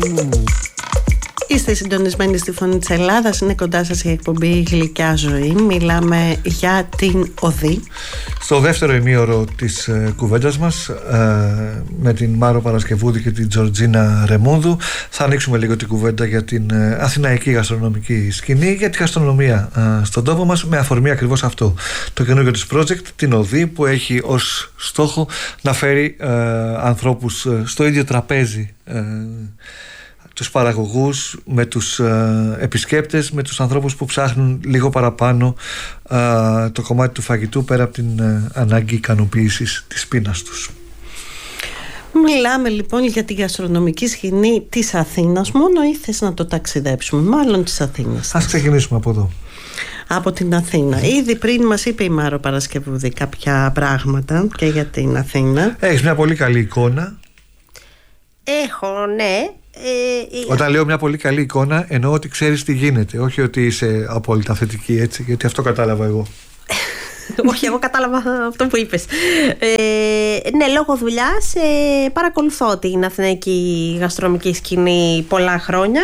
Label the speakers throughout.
Speaker 1: Είστε συντονισμένοι στη Φωνή της Ελλάδας. Είναι κοντά σας η εκπομπή Γλυκιά Ζωή. Μιλάμε για την οδή.
Speaker 2: Στο δεύτερο ημίωρο της κουβέντας μας, με την Μάρο Παρασκευούδη και την Τζορτζίνα Ρεμούδου, θα ανοίξουμε λίγο την κουβέντα για την αθηναϊκή γαστρονομική σκηνή, για τη γαστρονομία στον τόπο μας, με αφορμή ακριβώς αυτό. Το καινούργιο της project, την οδή, που έχει ως στόχο να φέρει ανθρώπους στο ίδιο τραπέζι, τους παραγωγούς με τους επισκέπτες, με τους ανθρώπους που ψάχνουν λίγο παραπάνω το κομμάτι του φαγητού, πέρα από την ανάγκη ικανοποίησης της πείνας τους.
Speaker 1: Μιλάμε λοιπόν για τη γαστρονομική σκηνή της Αθήνας μόνο, ή θες να το ταξιδέψουμε? Μάλλον της Αθήνας.
Speaker 2: Ας ξεκινήσουμε από εδώ.
Speaker 1: Από την Αθήνα. Ήδη πριν μας είπε η Μάρο Παρασκευούδη κάποια πράγματα και για την Αθήνα.
Speaker 2: Έχεις μια πολύ καλή εικόνα.
Speaker 3: Έχω, ναι.
Speaker 2: Όταν λέω μια πολύ καλή εικόνα, εννοώ ότι ξέρεις τι γίνεται, όχι ότι είσαι απόλυτα θετική, έτσι, γιατί αυτό κατάλαβα εγώ.
Speaker 3: Όχι, εγώ κατάλαβα αυτό που είπες. Ναι, λόγω δουλειάς παρακολουθώ την αθηναϊκή γαστρονομική σκηνή πολλά χρόνια.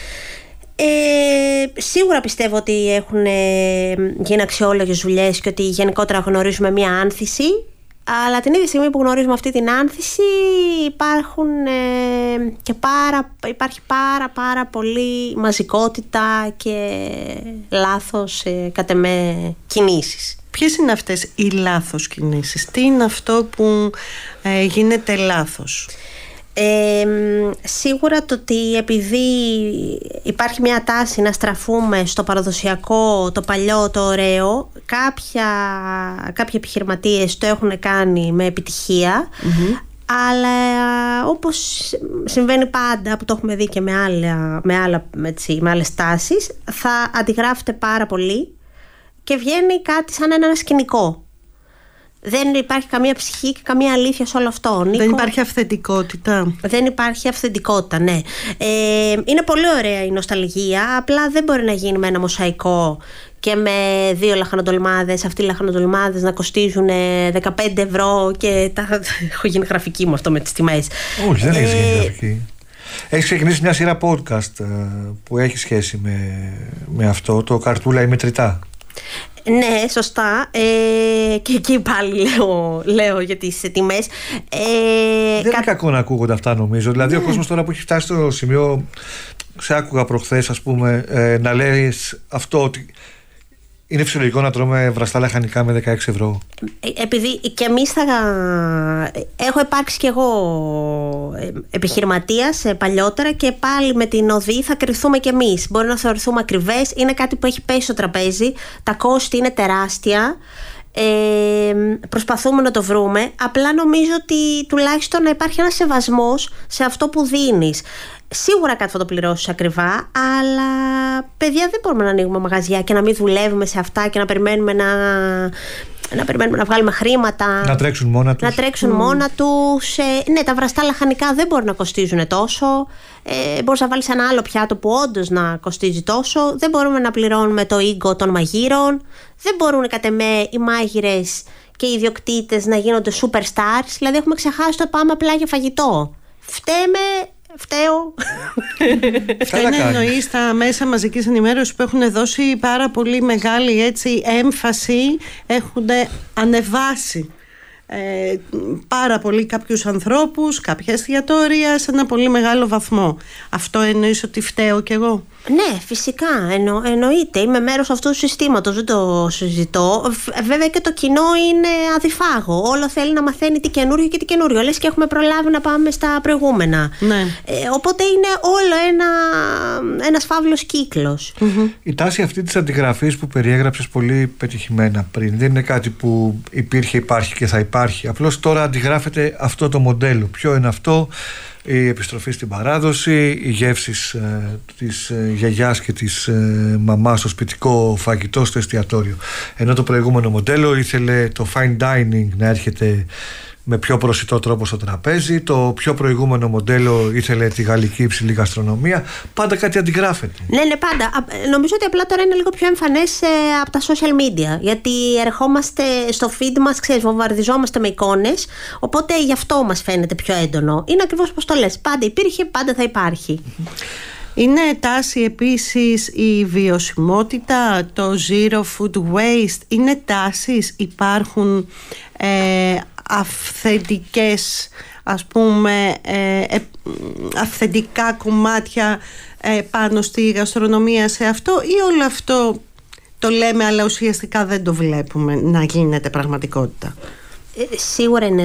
Speaker 3: Σίγουρα πιστεύω ότι έχουν γίνει αξιόλογες δουλειές και ότι γενικότερα γνωρίζουμε μια άνθηση. Αλλά την ίδια στιγμή που γνωρίζουμε αυτή την άνθηση υπάρχει πάρα πολύ μαζικότητα και λάθος κατ' εμέ κινήσεις.
Speaker 1: Ποιες είναι αυτές οι λάθος κινήσεις? Τι είναι αυτό που γίνεται λάθος?
Speaker 3: Σίγουρα το ότι επειδή υπάρχει μια τάση να στραφούμε στο παραδοσιακό, το παλιό, το ωραίο, κάποιοι επιχειρηματίες το έχουν κάνει με επιτυχία, αλλά όπως συμβαίνει πάντα, που το έχουμε δει και με άλλες τάσεις, θα αντιγράφεται πάρα πολύ και βγαίνει κάτι σαν ένα σκηνικό. Δεν υπάρχει καμία ψυχή και καμία αλήθεια σε όλο αυτό, Νίκο.
Speaker 1: Δεν υπάρχει αυθεντικότητα.
Speaker 3: Δεν υπάρχει αυθεντικότητα, ναι. Είναι πολύ ωραία η νοσταλγία, απλά δεν μπορεί να γίνει με ένα μοσαϊκό και με 2 λαχανοτολμάδες, αυτοί οι λαχανοτολμάδες να κοστίζουν 15 ευρώ και έχω γίνει γραφική μου αυτό με τις τιμές.
Speaker 2: Όχι, δεν έχεις γίνει γραφική. Έχεις ξεκινήσει μια σειρά podcast που έχει σχέση με αυτό, το Καρτούλα ή Μετρητά.
Speaker 3: Ναι, σωστά. Και εκεί πάλι λέω για τις τιμές.
Speaker 2: Δεν είναι κακό να ακούγονται αυτά, νομίζω. Δηλαδή, ο κόσμος τώρα που έχει φτάσει στο σημείο, σε άκουγα προχθές, ας πούμε, να λες αυτό, ότι είναι φυσιολογικό να τρώμε βραστά λαχανικά με 16 ευρώ. Επειδή
Speaker 3: και εμείς έχω υπάρξει κι εγώ επιχειρηματίας παλιότερα και πάλι με την οδή θα κρυθούμε κι εμείς. Μπορεί να θεωρηθούμε ακριβές, είναι κάτι που έχει πέσει στο τραπέζι, τα κόστη είναι τεράστια. Προσπαθούμε να το βρούμε. Απλά νομίζω ότι τουλάχιστον να υπάρχει ένας σεβασμός σε αυτό που δίνεις. Σίγουρα κάτι θα το πληρώσεις ακριβά, αλλά παιδιά, δεν μπορούμε να ανοίγουμε μαγαζιά και να μην δουλεύουμε σε αυτά και να περιμένουμε να βγάλουμε χρήματα.
Speaker 2: Να τρέξουν μόνα τους.
Speaker 3: Ναι, τα βραστά λαχανικά δεν μπορούν να κοστίζουν τόσο. Μπορείς να βάλεις ένα άλλο πιάτο που όντως να κοστίζει τόσο. Δεν μπορούμε να πληρώνουμε το οίγκο των μαγείρων. Δεν μπορούν κατ' εμέ οι μάγειρες και οι ιδιοκτήτες να γίνονται superstars. Δηλαδή έχουμε ξεχάσει το πάμε απλά για φαγητό. Φταίω.
Speaker 1: Αυτό είναι, εννοεί, στα μέσα μαζικής ενημέρωσης που έχουν δώσει πάρα πολύ μεγάλη έμφαση, έχουν ανεβάσει πάρα πολύ κάποιους ανθρώπους, κάποια εστιατόρια σε ένα πολύ μεγάλο βαθμό. Αυτό εννοείς ότι φταίω κι εγώ?
Speaker 3: Ναι, φυσικά, εννοείται. Είμαι μέρος αυτού του συστήματος, δεν το συζητώ. Βέβαια και το κοινό είναι αδιφάγο. Όλο θέλει να μαθαίνει τι καινούριο και τι καινούριο. Λες και έχουμε προλάβει να πάμε στα προηγούμενα.
Speaker 1: Ναι.
Speaker 3: Οπότε είναι όλο ένας φαύλος κύκλος.
Speaker 2: Η τάση αυτή της αντιγραφής που περιέγραψες πολύ πετυχημένα πριν, δεν είναι κάτι που υπήρχε, υπάρχει και θα υπάρχει. Απλώς τώρα αντιγράφεται αυτό το μοντέλο. Ποιο είναι αυτό? Η επιστροφή στην παράδοση, οι γεύσεις της γιαγιάς και της μαμάς στο σπιτικό φαγητό, στο εστιατόριο. Ενώ το προηγούμενο μοντέλο ήθελε το fine dining να έρχεται με πιο προσιτό τρόπο στο τραπέζι. Το πιο προηγούμενο μοντέλο ήθελε τη γαλλική υψηλή γαστρονομία. Πάντα κάτι αντιγράφεται.
Speaker 3: Ναι, πάντα. Νομίζω ότι απλά τώρα είναι λίγο πιο εμφανές από τα social media. Γιατί ερχόμαστε στο feed μας, βομβαρδιζόμαστε με εικόνες. Οπότε γι' αυτό μας φαίνεται πιο έντονο. Είναι ακριβώς όπως το λες. Πάντα υπήρχε, πάντα θα υπάρχει.
Speaker 1: Είναι τάση επίσης η βιωσιμότητα, το zero food waste. Είναι τάσεις, υπάρχουν αυθεντικές, ας πούμε, αυθεντικά κομμάτια πάνω στη γαστρονομία σε αυτό, ή όλο αυτό το λέμε αλλά ουσιαστικά δεν το βλέπουμε να γίνεται πραγματικότητα?
Speaker 3: Σίγουρα είναι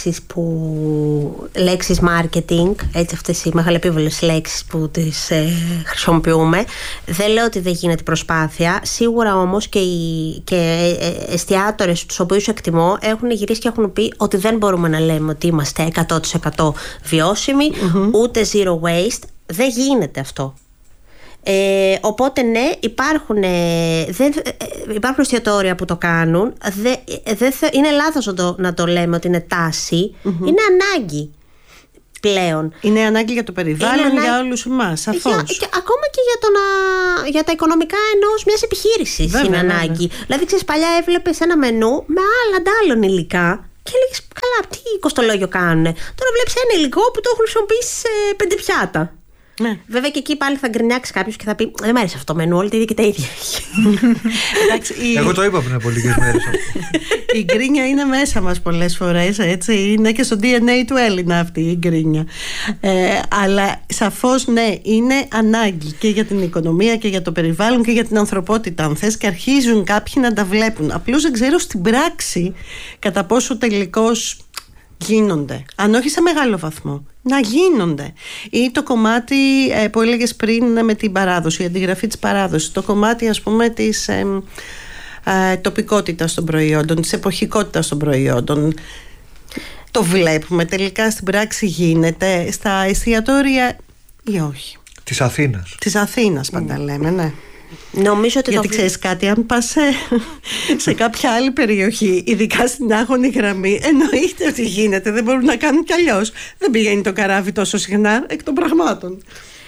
Speaker 3: λέξεις marketing, έτσι, αυτές οι μεγαλεπίβολες λέξεις που τις χρησιμοποιούμε. Δεν λέω ότι δεν γίνεται προσπάθεια. Σίγουρα όμως και εστιατόρες τους οποίους εκτιμώ έχουν γυρίσει και έχουν πει ότι δεν μπορούμε να λέμε ότι είμαστε 100% βιώσιμοι, ούτε zero waste. Δεν γίνεται αυτό. Οπότε ναι, υπάρχουν εστιατόρια που το κάνουν. Είναι λάθος να το λέμε ότι είναι τάση. Είναι ανάγκη πλέον.
Speaker 1: Είναι ανάγκη για το περιβάλλον, για όλους εμάς, σαφώς.
Speaker 3: Ακόμα και για τα οικονομικά μιας επιχείρησης. Βέβαια, είναι ανάγκη. Δηλαδή, ξέρεις, παλιά έβλεπες ένα μενού με άλλα αντάλλων υλικά και έλεγες, καλά, τι κοστολόγιο κάνουνε. Τώρα βλέπεις ένα υλικό που το έχουν χρησιμοποιήσει σε 5 πιάτα. Ναι. Βέβαια και εκεί πάλι θα γκρινιάξει κάποιος και θα πει, δεν μ' άρεσε αυτό το μενού, όλη τη ίδια και τα ίδια.
Speaker 2: Εγώ το είπα πριν από λίγες μέρες.
Speaker 1: Η γκρίνια είναι μέσα μας πολλές φορές, έτσι. Είναι και στο DNA του Έλληνα αυτή η γκρίνια. Αλλά σαφώς ναι, είναι ανάγκη και για την οικονομία και για το περιβάλλον και για την ανθρωπότητα, αν θες, και αρχίζουν κάποιοι να τα βλέπουν. Απλώς δεν ξέρω στην πράξη κατά πόσο τελικώς γίνονται, αν όχι σε μεγάλο βαθμό, να γίνονται. Ή το κομμάτι που έλεγες πριν με την παράδοση, η αντιγραφή της παράδοσης, το κομμάτι, ας πούμε, της τοπικότητας των προϊόντων, της εποχικότητας των προϊόντων. Το βλέπουμε τελικά στην πράξη, γίνεται στα εστιατόρια ή όχι?
Speaker 2: Της
Speaker 1: Αθήνας πάντα λέμε, ναι.
Speaker 3: Νομίζω ότι
Speaker 1: γιατί ξέρεις κάτι, αν πας σε κάποια άλλη περιοχή, ειδικά στην άγωνη γραμμή, εννοείται ότι γίνεται, δεν μπορούν να κάνουν κι αλλιώς. Δεν πηγαίνει το καράβι τόσο συχνά εκ των πραγμάτων.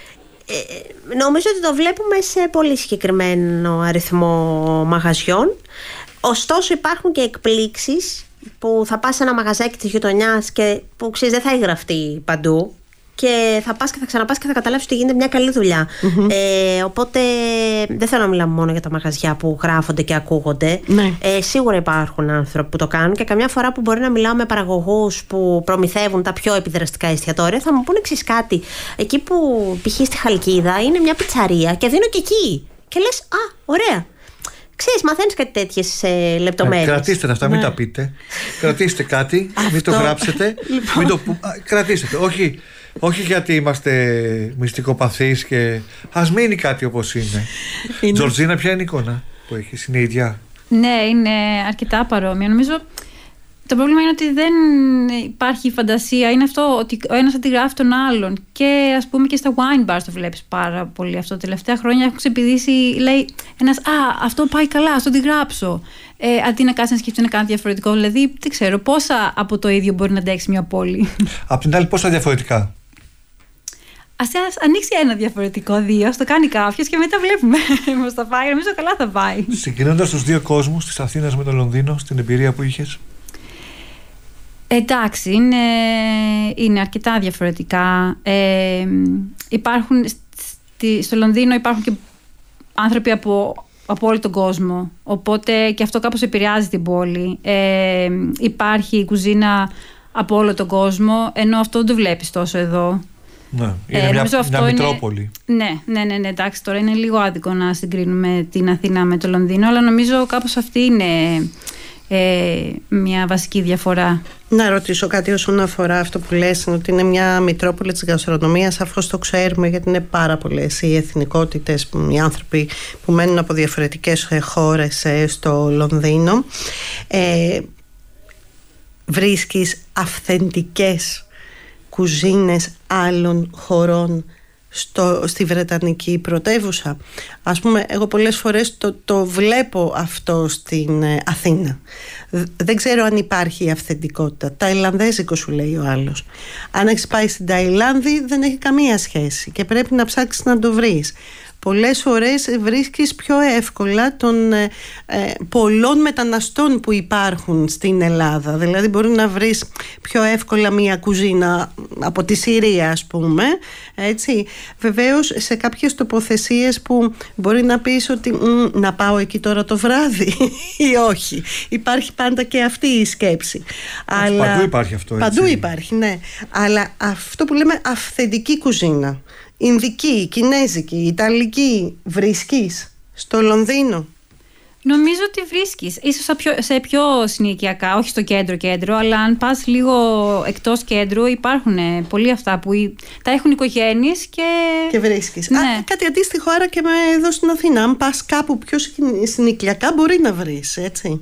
Speaker 3: Νομίζω ότι το βλέπουμε σε πολύ συγκεκριμένο αριθμό μαγαζιών. Ωστόσο υπάρχουν και εκπλήξεις που θα πας σε ένα μαγαζάκι της γειτονιάς και που ξέρεις δεν θα έχει γραφτεί παντού. Και θα πας και θα ξαναπάς και θα καταλάβεις ότι γίνεται μια καλή δουλειά. Οπότε δεν θέλω να μιλάμε μόνο για τα μαγαζιά που γράφονται και ακούγονται. Ναι. Σίγουρα υπάρχουν άνθρωποι που το κάνουν και καμιά φορά που μπορεί να μιλάω με παραγωγούς που προμηθεύουν τα πιο επιδραστικά εστιατόρια, θα μου πούνε εξής κάτι. Εκεί που π.χ. στη Χαλκίδα είναι μια πιτσαρία και δίνω και εκεί. Και λες, α, ωραία. Ξέρεις, μαθαίνεις κάτι τέτοιες λεπτομέρειες.
Speaker 2: Κρατήστε αυτά, μην τα πείτε. Κρατήστε κάτι, μην το γράψετε. Κρατήστε το. Όχι γιατί είμαστε μυστικοπαθείς και ας μείνει κάτι όπως είναι. Τζορτζίνα, ποια είναι η εικόνα που έχεις? Είναι η ίδια?
Speaker 4: Ναι, είναι αρκετά παρόμοια. Νομίζω το πρόβλημα είναι ότι δεν υπάρχει φαντασία. Είναι αυτό ότι ο ένας αντιγράφει τον άλλον. Και ας πούμε και στα wine bars το βλέπεις πάρα πολύ αυτό. Τα τελευταία χρόνια έχουν ξεπηδήσει, λέει ένας, αυτό πάει καλά, ας το αντιγράψω. Αντί να κάτσει να σκεφτεί να κάνει διαφορετικό. Δηλαδή, δεν ξέρω πόσα από το ίδιο μπορεί να αντέξει μια πόλη.
Speaker 2: Απ' την άλλη, πόσα διαφορετικά?
Speaker 4: Ας ανοίξει ένα διαφορετικό, δύο, το κάνει κάποιος και μετά βλέπουμε πώς θα πάει. Νομίζω καλά θα πάει.
Speaker 2: Συγκρίνοντας τους δύο κόσμους, της Αθήνας με το Λονδίνο, στην εμπειρία που είχες.
Speaker 4: Εντάξει, είναι αρκετά διαφορετικά. Στο Λονδίνο υπάρχουν και άνθρωποι από όλο τον κόσμο, οπότε και αυτό κάπως επηρεάζει την πόλη. Υπάρχει κουζίνα από όλο τον κόσμο, ενώ αυτό δεν το βλέπεις τόσο εδώ.
Speaker 2: Ναι, είναι μια μητρόπολη.
Speaker 4: Ναι, εντάξει, τώρα είναι λίγο άδικο να συγκρίνουμε την Αθήνα με το Λονδίνο, αλλά νομίζω κάπως αυτή είναι μια βασική διαφορά.
Speaker 1: Να ρωτήσω κάτι όσον αφορά αυτό που λες, ότι είναι μια μητρόπολη της γαστρονομίας. Σαφώς το ξέρουμε, γιατί είναι πάρα πολλές οι εθνικότητες, οι άνθρωποι που μένουν από διαφορετικές χώρες στο Λονδίνο. Βρίσκεις αυθεντικές κουζίνες άλλων χωρών στη Βρετανική πρωτεύουσα. Ας πούμε, εγώ πολλές φορές το βλέπω αυτό στην Αθήνα. Δεν ξέρω αν υπάρχει αυθεντικότητα. Ταϊλανδέζικο σου λέει ο άλλος. Αν έχεις πάει στην Ταϊλάνδη δεν έχει καμία σχέση και πρέπει να ψάξεις να το βρεις. Πολλές φορές βρίσκεις πιο εύκολα των πολλών μεταναστών που υπάρχουν στην Ελλάδα. Δηλαδή μπορεί να βρεις πιο εύκολα μια κουζίνα από τη Συρία, ας πούμε, έτσι. Βεβαίως σε κάποιες τοποθεσίες που μπορεί να πεις ότι να πάω εκεί τώρα το βράδυ ή όχι. Υπάρχει πάντα και αυτή η σκέψη.
Speaker 2: Αλλά παντού υπάρχει αυτό, έτσι.
Speaker 1: Παντού υπάρχει, ναι. Αλλά αυτό που λέμε αυθεντική κουζίνα, Ινδική, Κινέζικη, Ιταλική, βρίσκεις στο Λονδίνο?
Speaker 4: Νομίζω ότι βρίσκεις, ίσως σε πιο συνοικιακά, όχι στο κέντρο, αλλά αν πας λίγο εκτός κέντρου υπάρχουν πολλοί αυτά που τα έχουν οικογένειες και
Speaker 1: βρίσκεις.
Speaker 4: Ναι.
Speaker 1: Κάτι αντίστοιχο άρα και εδώ στην Αθήνα. Αν πας κάπου πιο συνοικιακά μπορεί να βρεις, έτσι.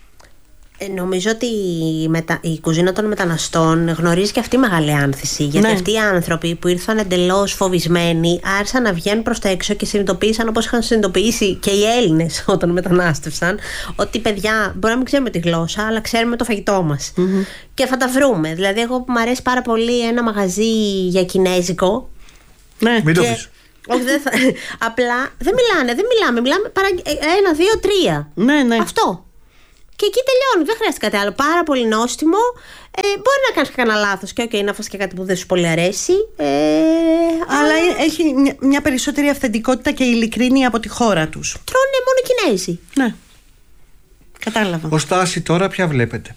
Speaker 3: Νομίζω ότι η κουζίνα των μεταναστών γνωρίζει και αυτή μεγάλη άνθηση. Γιατί αυτοί οι άνθρωποι που ήρθαν εντελώς φοβισμένοι άρχισαν να βγαίνουν προς τα έξω και συνειδητοποίησαν, όπως είχαν συνειδητοποιήσει και οι Έλληνες όταν μετανάστευσαν, ότι παιδιά, μπορεί να μην ξέρουμε τη γλώσσα, αλλά ξέρουμε το φαγητό μας. Και θα τα βρούμε. Δηλαδή, εγώ που μου αρέσει πάρα πολύ ένα μαγαζί για κινέζικο.
Speaker 1: Ναι,
Speaker 2: μην το πεις.
Speaker 3: Όχι, απλά δεν μιλάμε. Μιλάμε παρά 1, 2, 3.
Speaker 1: Ναι.
Speaker 3: Αυτό. Και εκεί τελειώνει, δεν χρειάζεται κάτι άλλο. Πάρα πολύ νόστιμο. Μπορεί να κάνεις κανένα λάθος και να φας και κάτι που δεν σου πολύ αρέσει.
Speaker 1: Αλλά έχει μια περισσότερη αυθεντικότητα και ειλικρίνεια από τη χώρα τους.
Speaker 3: Τρώνε μόνο Κινέζοι.
Speaker 1: Ναι. Κατάλαβα.
Speaker 2: Ως τάση τώρα ποια βλέπετε?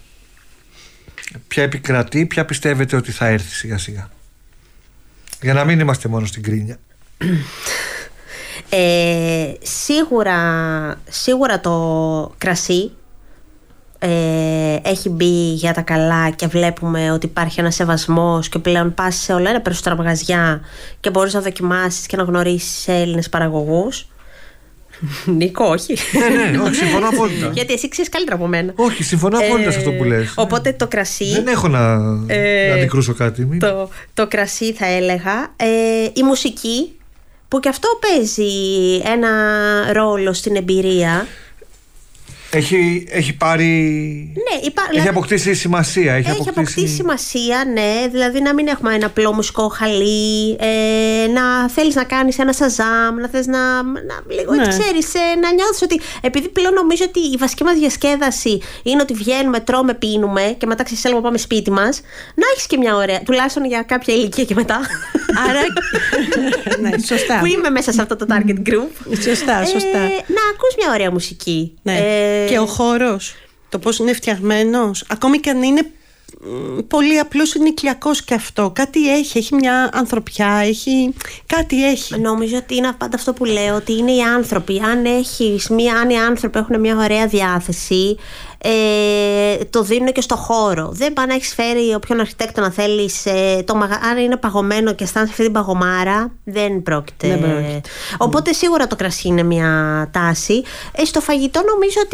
Speaker 2: Ποια επικρατεί, ποια πιστεύετε ότι θα έρθει σιγά σιγά? Για να μην είμαστε μόνο στην κρίνια.
Speaker 3: Σίγουρα το κρασί έχει μπει για τα καλά και βλέπουμε ότι υπάρχει ένα σεβασμός και πλέον πας σε όλα ένα περισσότερα μαγαζιά και μπορείς να δοκιμάσεις και να γνωρίσεις Έλληνες παραγωγούς. Νίκο, όχι.
Speaker 2: Ναι, όχι, συμφωνώ απόλυτα.
Speaker 3: Γιατί εσύ ξέρεις καλύτερα από μένα.
Speaker 2: Όχι, συμφωνώ απόλυτα σε αυτό που λες.
Speaker 3: Οπότε το κρασί.
Speaker 2: Δεν έχω να αντικρούσω κάτι.
Speaker 3: Το κρασί θα έλεγα. Η μουσική, που και αυτό παίζει ένα ρόλο στην εμπειρία.
Speaker 2: Έχει πάρει.
Speaker 3: Ναι,
Speaker 2: έχει αποκτήσει σημασία.
Speaker 3: Έχει αποκτήσει σημασία, ναι. Δηλαδή να μην έχουμε ένα απλό μουσικό χαλί, να θέλεις να κάνεις ένα σαζάμ, να θες να λίγο ξέρεις, να νιώθεις ότι. Επειδή πλέον νομίζω ότι η βασική μας διασκέδαση είναι ότι βγαίνουμε, τρώμε, πίνουμε και μετά ξεσέλουμε πάμε σπίτι μας. Να έχεις και μια ωραία, τουλάχιστον για κάποια ηλικία και μετά.
Speaker 1: Άρα. Ναι, σωστά.
Speaker 3: Που είμαι μέσα σε αυτό το target group.
Speaker 1: Σωστά.
Speaker 3: Να ακούς μια ωραία μουσική.
Speaker 1: Ναι. Και ο χώρος, το πώς είναι φτιαγμένος, ακόμη και αν είναι πολύ απλός συνοικιακός και αυτό, κάτι έχει μια ανθρωπιά, κάτι έχει.
Speaker 3: Νομίζω ότι είναι πάντα αυτό που λέω, ότι είναι οι άνθρωποι. Αν οι άνθρωποι έχουν μια ωραία διάθεση, το δίνουν και στο χώρο. Δεν πάνε να έχεις φέρει όποιον αρχιτέκτονα θέλεις, αν είναι παγωμένο και αισθάνεσαι αυτή την παγωμάρα, δεν πρόκειται. Οπότε σίγουρα το κρασί είναι μια τάση. Στο φαγητό νομίζω ότι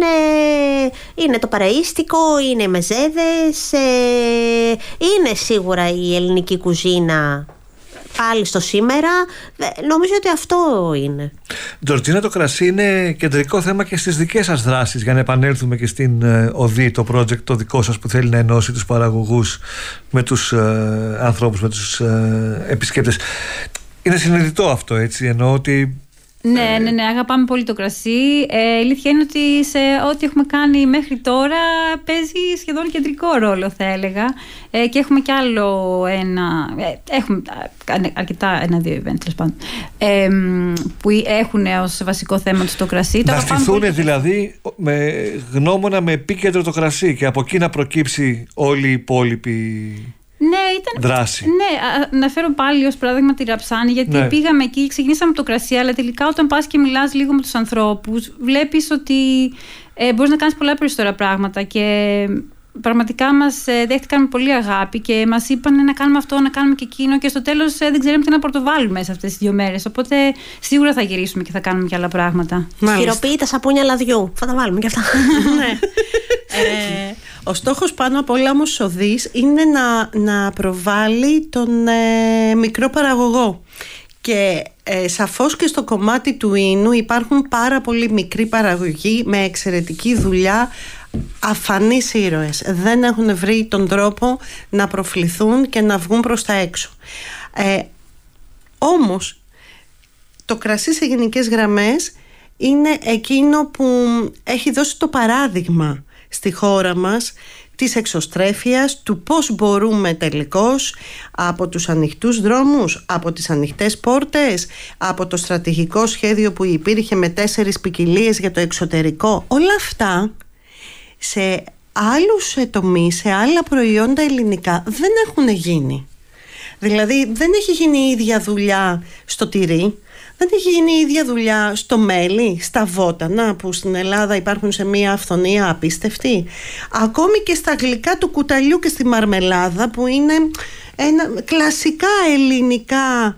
Speaker 3: είναι το παραΐστικο, είναι οι μεζέδες, είναι σίγουρα η ελληνική κουζίνα πάλι στο σήμερα. Νομίζω ότι αυτό είναι.
Speaker 2: Τζορτζίνα, το κρασί είναι κεντρικό θέμα και στις δικές σας δράσεις, για να επανέλθουμε και στην ΟΔΗ, το project το δικό σας που θέλει να ενώσει τους παραγωγούς με τους ανθρώπους, με τους επισκέπτες. Είναι συνειδητό αυτό, έτσι? Εννοώ ότι
Speaker 4: Ναι, αγαπάμε πολύ το κρασί. Η αλήθεια είναι ότι σε ό,τι έχουμε κάνει μέχρι τώρα παίζει σχεδόν κεντρικό ρόλο, θα έλεγα. Και έχουμε κι άλλο έχουμε αρκετά, 1-2 event, τέλος πάντων, που έχουν ως βασικό θέμα τους το κρασί.
Speaker 2: Να στηθούν δηλαδή με γνώμονα, με επίκεντρο το κρασί και από εκεί να προκύψει όλη η υπόλοιπη δράση.
Speaker 4: Ναι, να φέρω πάλι ως παράδειγμα τη Ραψάνη, γιατί πήγαμε εκεί, ξεκινήσαμε το κρασί, αλλά τελικά όταν πας και μιλάς λίγο με τους ανθρώπους, βλέπεις ότι μπορείς να κάνεις πολλά περισσότερα πράγματα και πραγματικά μας δέχτηκαν με πολύ αγάπη και μας είπαν να κάνουμε αυτό, να κάνουμε και εκείνο και στο τέλος δεν ξέραμε τι να πρωτοβάλουμε σε αυτές τις 2 μέρες, οπότε σίγουρα θα γυρίσουμε και θα κάνουμε και άλλα πράγματα.
Speaker 3: Χειροποίητα σαπούνια λαδιού, θα τα βάλουμε και αυτά.
Speaker 1: Ο στόχος πάνω απ' όλα όμως ο ΔΙΣ είναι να προβάλλει τον μικρό παραγωγό. Και σαφώς και στο κομμάτι του ίνου υπάρχουν πάρα πολύ μικροί παραγωγοί με εξαιρετική δουλειά, αφανείς ήρωες. Δεν έχουν βρει τον τρόπο να προφληθούν και να βγουν προς τα έξω. Όμως το κρασί σε γενικές γραμμές είναι εκείνο που έχει δώσει το παράδειγμα στη χώρα μας της εξωστρέφειας, του πώς μπορούμε τελικώς από τους ανοιχτούς δρόμους, από τις ανοιχτές πόρτες, από το στρατηγικό σχέδιο που υπήρχε με 4 ποικιλίες για το εξωτερικό, όλα αυτά σε άλλους τομείς, σε άλλα προϊόντα ελληνικά δεν έχουν γίνει. Δηλαδή δεν έχει γίνει η ίδια δουλειά στο τυρί, δεν έχει γίνει η ίδια δουλειά στο μέλι, στα βότανα που στην Ελλάδα υπάρχουν σε μια αυθονία απίστευτη. Ακόμη και στα γλυκά του κουταλιού και στη μαρμελάδα που είναι κλασικά ελληνικά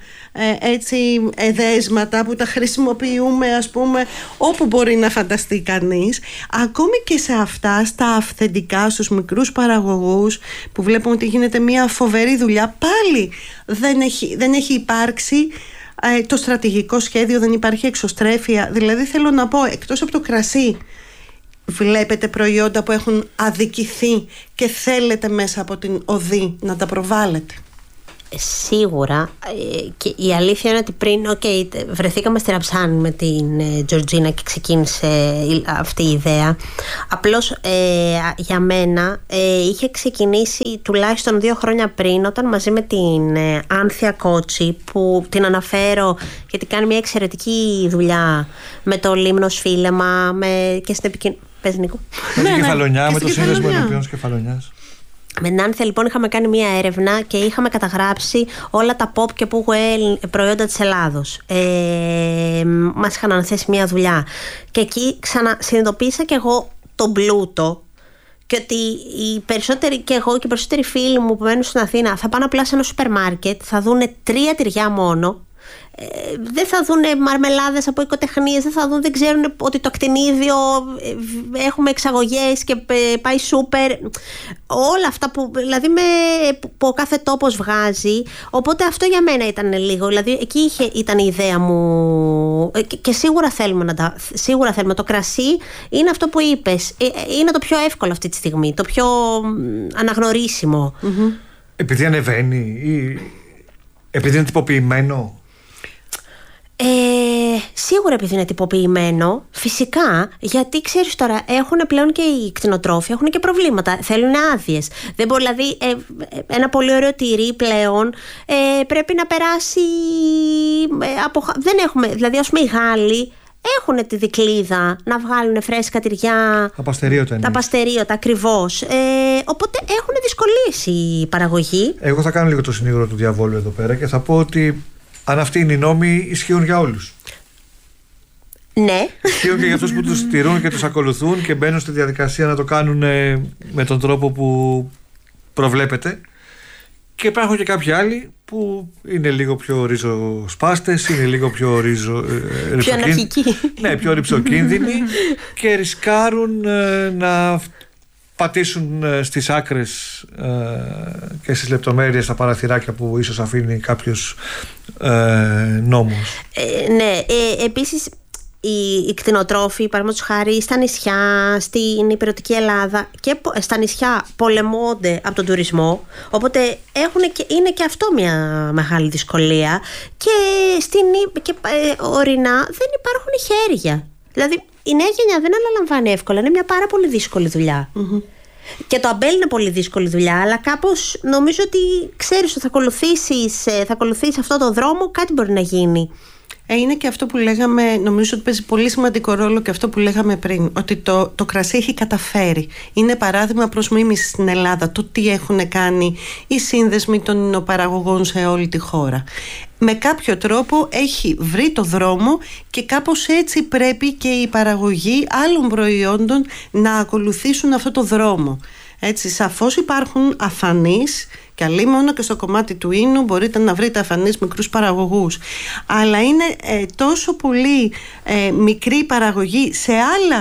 Speaker 1: εδέσματα που τα χρησιμοποιούμε ας πούμε όπου μπορεί να φανταστεί κανείς. Ακόμη και σε αυτά, στα αυθεντικά, στους μικρούς παραγωγούς που βλέπουμε ότι γίνεται μια φοβερή δουλειά, πάλι δεν έχει υπάρξει το στρατηγικό σχέδιο, δεν υπάρχει εξωστρέφεια. Δηλαδή θέλω να πω, εκτός από το κρασί, βλέπετε προϊόντα που έχουν αδικηθεί και θέλετε μέσα από την οδή να τα προβάλλετε?
Speaker 3: Σίγουρα, και η αλήθεια είναι ότι πριν βρεθήκαμε στη Ραψάνη με την Τζορτζίνα και ξεκίνησε αυτή η ιδέα. Απλώς για μένα είχε ξεκινήσει τουλάχιστον 2 χρόνια πριν, όταν μαζί με την Άνθια Κότσι, που την αναφέρω γιατί κάνει μια εξαιρετική δουλειά με το Λίμνος Φίλεμα και στην επικοινωνία. Πες, Νίκο.
Speaker 2: Με την Κεφαλονιά, με το σύνδεσμο ενωπιών της Κεφαλονιάς.
Speaker 3: Με την Άνθια λοιπόν είχαμε κάνει μια έρευνα και είχαμε καταγράψει όλα τα pop και Pooh προϊόντα της Ελλάδος. Μας είχαν αναθέσει μια δουλειά και εκεί συνειδητοποίησα και εγώ τον πλούτο και ότι οι περισσότεροι και εγώ και οι περισσότεροι φίλοι μου που μένουν στην Αθήνα θα πάνε απλά σε ένα σούπερ μάρκετ, θα δούνε 3 τυριά μόνο. Δεν θα δουν μαρμελάδες από οικοτεχνίες, δεν ξέρουν ότι το ακτινίδιο έχουμε εξαγωγές και πάει σούπερ, όλα αυτά που δηλαδή που ο κάθε τόπος βγάζει. Οπότε αυτό για μένα ήταν λίγο, δηλαδή εκεί ήταν η ιδέα μου και σίγουρα θέλουμε το κρασί. Είναι αυτό που είπες, είναι το πιο εύκολο αυτή τη στιγμή, το πιο αναγνωρίσιμο.
Speaker 2: Επειδή ανεβαίνει ή επειδή είναι τυποποιημένο?
Speaker 3: Σίγουρα επειδή είναι τυποποιημένο, φυσικά, γιατί ξέρεις τώρα, έχουν πλέον και οι κτηνοτρόφοι, έχουν και προβλήματα, θέλουν άδειες. Δεν μπορεί, δηλαδή, ένα πολύ ωραίο τυρί πλέον πρέπει να περάσει δεν έχουμε, δηλαδή ας πούμε οι Γάλλοι έχουν τη δικλίδα να βγάλουν φρέσκα τυριά. Τα παστερίωτα ακριβώς. Οπότε έχουν δυσκολίες οι παραγωγοί.
Speaker 2: Εγώ θα κάνω λίγο το συνήγορο του διαβόλου εδώ πέρα και θα πω ότι αν αυτοί είναι οι νόμοι, ισχύουν για όλους.
Speaker 3: Ναι.
Speaker 2: Ισχύουν και για αυτούς που τους στηρούν και τους ακολουθούν και μπαίνουν στη διαδικασία να το κάνουν με τον τρόπο που προβλέπεται. Και υπάρχουν και κάποιοι άλλοι που είναι λίγο πιο ριζοσπάστες, είναι λίγο πιο
Speaker 3: πιο αναρχικοί.
Speaker 2: Ναι, πιο ρυψοκίνδυνοι και ρισκάρουν να πατήσουν στις κτρες και στις λεπτομέρειες τα παραθυράκια που ίσως αφήνει κάποιος νόμος.
Speaker 3: Ναι, επίσης οι κτηνοτρόφοι, παραδείγματος χάρη, στα νησιά, στην υπηρετική Ελλάδα και στα νησιά πολεμώνται από τον τουρισμό, οπότε είναι και αυτό μια μεγάλη δυσκολία και ορεινά δεν υπάρχουν χέρια. Δηλαδή η νέα γενιά δεν αναλαμβάνει εύκολα, είναι μια πάρα πολύ δύσκολη δουλειά. Και το αμπέλ είναι πολύ δύσκολη δουλειά, αλλά κάπως νομίζω ότι ξέρεις ότι θα ακολουθήσεις αυτό το δρόμο, κάτι μπορεί να γίνει.
Speaker 1: Είναι και αυτό που λέγαμε, νομίζω ότι παίζει πολύ σημαντικό ρόλο και αυτό που λέγαμε πριν, ότι το κρασί έχει καταφέρει. Είναι παράδειγμα προς μίμηση στην Ελλάδα το τι έχουν κάνει οι σύνδεσμοι των υνοπαραγωγών σε όλη τη χώρα. Με κάποιο τρόπο έχει βρει το δρόμο και κάπως έτσι πρέπει και οι παραγωγοί άλλων προϊόντων να ακολουθήσουν αυτό το δρόμο. Έτσι, σαφώς υπάρχουν αφανείς και αλλή μόνο και στο κομμάτι του ίνου μπορείτε να βρείτε αφανείς μικρούς παραγωγούς, αλλά είναι τόσο πολύ μικρή παραγωγή σε άλλα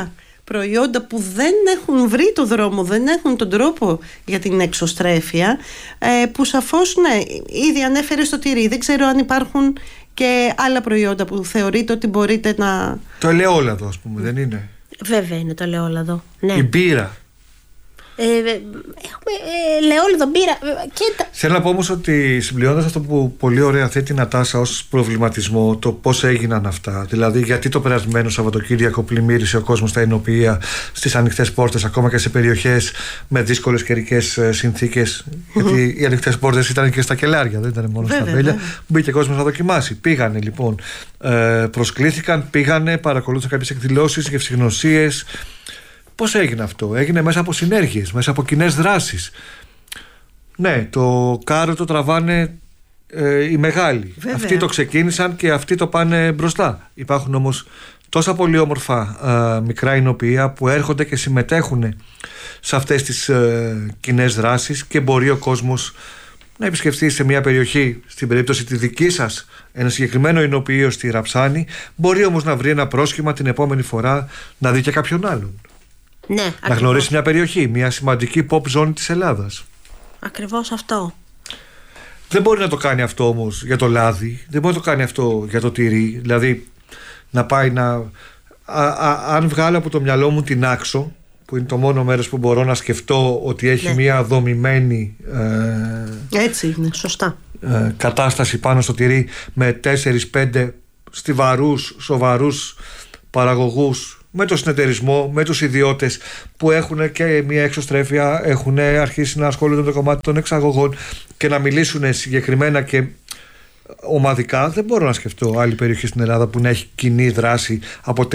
Speaker 1: προϊόντα που δεν έχουν βρει το δρόμο, δεν έχουν τον τρόπο για την εξωστρέφεια, που σαφώς, ναι, ήδη ανέφερε στο τυρί. Δεν ξέρω αν υπάρχουν και άλλα προϊόντα που θεωρείτε ότι μπορείτε να...
Speaker 2: Το ελαιόλαδο, ας πούμε, δεν είναι?
Speaker 3: Βέβαια είναι το ελαιόλαδο, ναι.
Speaker 2: Η μπύρα.
Speaker 3: Έχουμε ελαιόλαδο, μπύρα.
Speaker 2: Θέλω να πω όμως ότι, συμπληρώνοντας αυτό που πολύ ωραία θέτει η Νατάσα ως προβληματισμό, το πώς έγιναν αυτά. Δηλαδή, γιατί το περασμένο Σαββατοκύριακο πλημμύρισε ο κόσμος στα Ινωπία, στις ανοιχτές πόρτες, ακόμα και σε περιοχές με δύσκολες καιρικές συνθήκες. Γιατί οι ανοιχτές πόρτες ήταν και στα κελάρια, δεν ήταν μόνο στα βέλια. Μπήκε κόσμος να δοκιμάσει. Πήγανε λοιπόν, προσκλήθηκαν, πήγανε, παρακολούθησαν κάποιες εκδηλώσεις, γευσηγνωσίες. Πώς έγινε αυτό? Έγινε μέσα από συνέργειες, μέσα από κοινές δράσεις. Ναι, το κάρο το τραβάνε οι μεγάλοι. Βέβαια. Αυτοί το ξεκίνησαν και αυτοί το πάνε μπροστά. Υπάρχουν όμως τόσα πολύ όμορφα μικρά εινοποιεία που έρχονται και συμμετέχουν σε αυτές τις κοινές δράσεις, και μπορεί ο κόσμος να επισκεφτεί σε μια περιοχή, στην περίπτωση τη δική σας, ένα συγκεκριμένο εινοποιείο στη Ραψάνη, μπορεί όμως να βρει ένα πρόσχημα την επόμενη φορά να δει και κάποιον άλλον.
Speaker 3: Ναι,
Speaker 2: να
Speaker 3: ακριβώς.
Speaker 2: γνωρίσει μια περιοχή, μια σημαντική pop ζώνη της Ελλάδας.
Speaker 3: Ακριβώς αυτό.
Speaker 2: Δεν μπορεί να το κάνει αυτό όμως για το λάδι, δεν μπορεί να το κάνει αυτό για το τυρί. Δηλαδή να πάει να... αν βγάλω από το μυαλό μου την Άξο, που είναι το μόνο μέρος που μπορώ να σκεφτώ ότι έχει μια δομημένη
Speaker 1: έτσι είναι, σωστά,
Speaker 2: κατάσταση πάνω στο τυρί, με 4-5 στιβαρούς, σοβαρούς παραγωγούς, με το συνεταιρισμό, με τους ιδιώτες που έχουν και μια εξωστρέφεια, έχουν αρχίσει να ασχολούνται με το κομμάτι των εξαγωγών και να μιλήσουν συγκεκριμένα και ομαδικά. Δεν μπορώ να σκεφτώ άλλη περιοχή στην Ελλάδα που να έχει κοινή δράση από